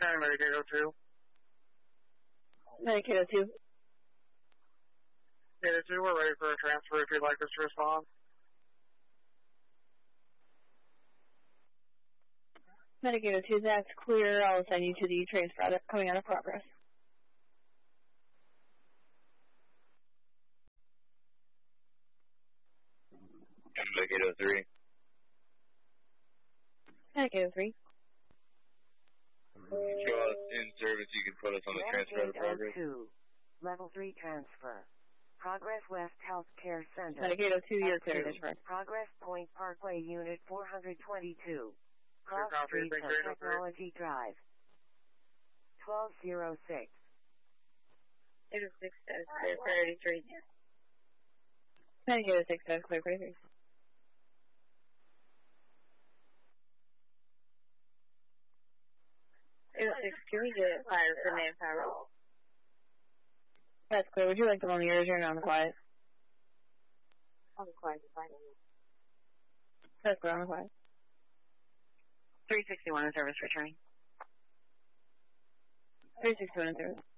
Medicaid 02. Medicaid 02. Data 2, we're ready for a transfer if you'd like us to respond. Medicaid 02, that's clear. I'll send you to the transfer coming out of progress. Medicaid 03. Medicaid 03. Show us in service, you can put us on the transfer out of progress. Medicaid 02, level 3 transfer. Progress West Healthcare Center. Medicaid 02, you're clear to transfer. Progress Point Parkway Unit 422. Cross copy, Street Technology Drive. 1206. 806, that is clear for 33. Medicaid 06, that's clear for 33. Can we get fire for manpower? That's clear. Would you like them on the urgent or on the quiet? On the quiet, fine. That's clear, on the quiet. 361 in service returning. 361 in service.